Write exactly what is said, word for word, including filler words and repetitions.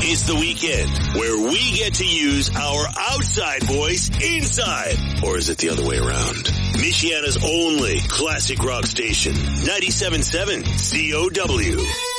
It's the weekend where we get to use our outside voice inside. Or is it the other way around? Michiana's only classic rock station, ninety-seven point seven C O W.